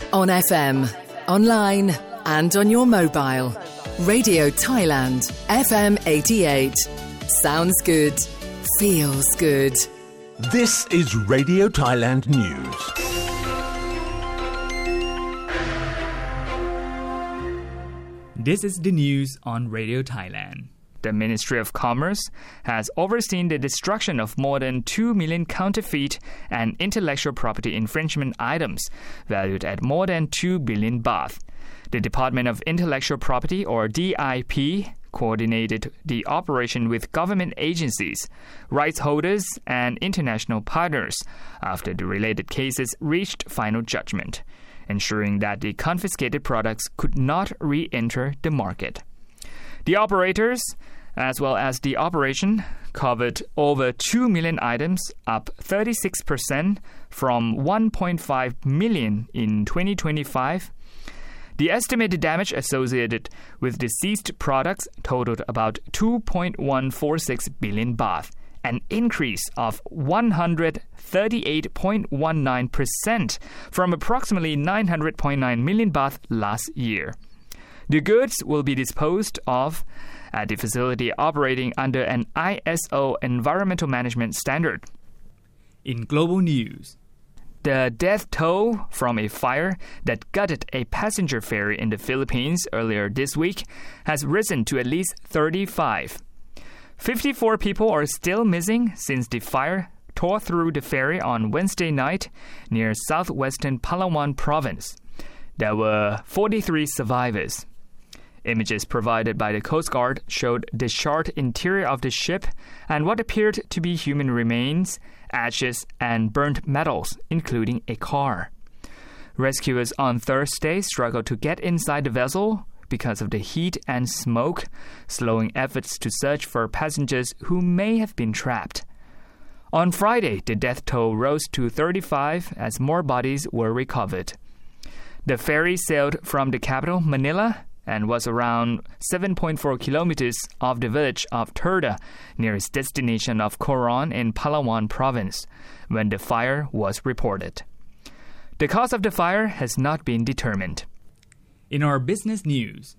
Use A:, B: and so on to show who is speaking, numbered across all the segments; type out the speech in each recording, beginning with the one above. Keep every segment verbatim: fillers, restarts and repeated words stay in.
A: On F M, online and on your mobile. Radio Thailand, F M eighty-eight. Sounds good. Feels good.
B: This is Radio Thailand News.
C: This is the news on Radio Thailand. The Ministry of Commerce has overseen the destruction of more than two million counterfeit and intellectual property infringement items valued at more than two billion baht. The Department of Intellectual Property, or D I P, coordinated the operation with government agencies, rights holders, and international partners after the related cases reached final judgment, ensuring that the confiscated products could not re-enter the market. The operators, as well as the operation, covered over two million items, up thirty-six percent from one point five million in twenty twenty-five. The estimated damage associated with the seized products totaled about two point one four six billion baht, an increase of one hundred thirty-eight point one nine percent from approximately nine hundred point nine million baht last year. The goods will be disposed of at the facility operating under an I S O environmental management standard.
D: In global news,
C: the death toll from a fire that gutted a passenger ferry in the Philippines earlier this week has risen to at least thirty-five. fifty-four people are still missing since the fire tore through the ferry on Wednesday night near southwestern Palawan province. There were forty-three survivors. Images provided by the Coast Guard showed the charred interior of the ship and what appeared to be human remains, ashes, and burnt metals, including a car. Rescuers on Thursday struggled to get inside the vessel because of the heat and smoke, slowing efforts to search for passengers who may have been trapped. On Friday, the death toll rose to thirty-five as more bodies were recovered. The ferry sailed from the capital, Manila, and was around seven point four kilometers off the village of Turda, near its destination of Coron in Palawan province, when the fire was reported. The cause of the fire has not been determined.
D: In our business news,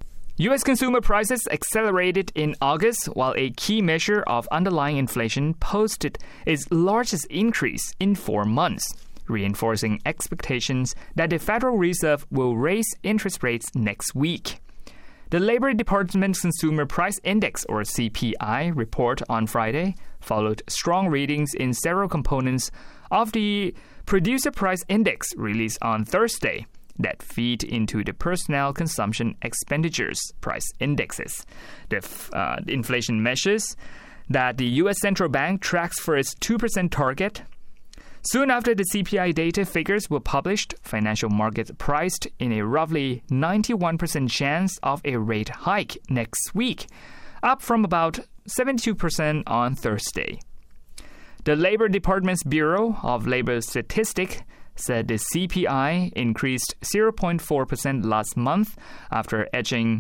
C: U S consumer prices accelerated in August, while a key measure of underlying inflation posted its largest increase in four months, reinforcing expectations that the Federal Reserve will raise interest rates next week. The Labor Department's Consumer Price Index, or C P I, report on Friday followed strong readings in several components of the Producer Price Index released on Thursday that feed into the Personnel Consumption Expenditures Price Indexes, the uh, inflation measures that the U S Central Bank tracks for its two percent target. Soon after the C P I data figures were published, financial markets priced in a roughly ninety-one percent chance of a rate hike next week, up from about seventy-two percent on Thursday. The Labor Department's Bureau of Labor Statistics said the C P I increased zero point four percent last month after edging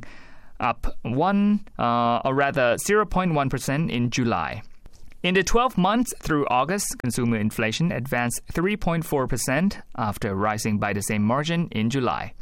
C: up one, uh, or rather zero point one percent in July. In the twelve months through August, consumer inflation advanced three point four percent after rising by the same margin in July.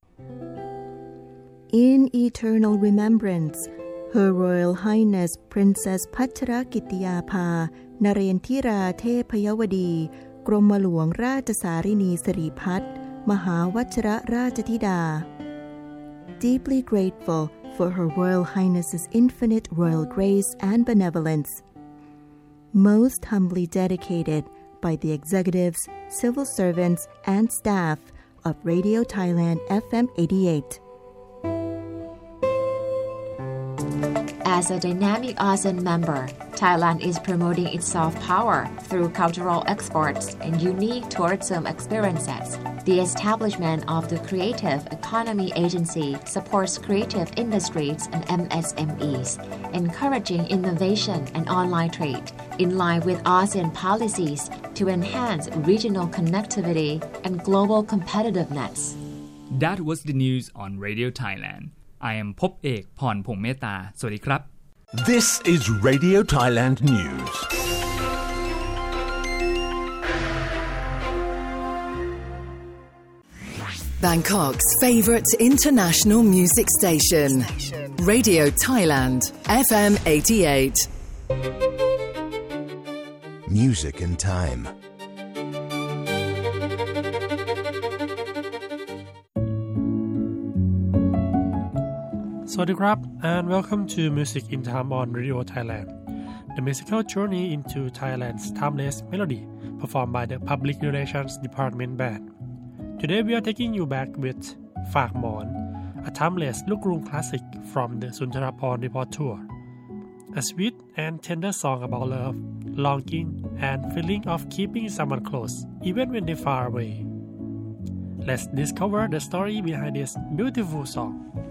E: In eternal remembrance, Her Royal Highness Princess Pacharakitiyapha Narendra Thepayawadi กรมหลวงราชสารินีสิริพัฒน์มหาวชิรราชธิดา Deeply grateful for Her Royal Highness's infinite royal grace and benevolence. Most humbly dedicated by the executives, civil servants, and staff of Radio Thailand F M eighty-eight.
F: As a dynamic ASEAN member, Thailand is promoting its soft power through cultural exports and unique tourism experiences. The establishment of the Creative Economy Agency supports creative industries and M S M Es, encouraging innovation and online trade, in line with ASEAN policies to enhance regional connectivity and global competitiveness.
D: That was the news on Radio Thailand. I am พบเอกพรพงษ์เมตตาสวัสดีครับ
B: This is Radio Thailand News.
A: Bangkok's favourite international music station, Radio Thailand, F M eighty-eight.
B: Music in time.
G: Swadee and welcome to Music in Time on Radio Thailand, the musical journey into Thailand's timeless melody, performed by the Public Relations Department Band. Today we are taking you back with Phak Mon, a timeless Look-room classic from the Suntaraporn Report Tour. A sweet and tender song about love, longing, and feeling of keeping someone close, even when they're far away. Let's discover the story behind this beautiful song.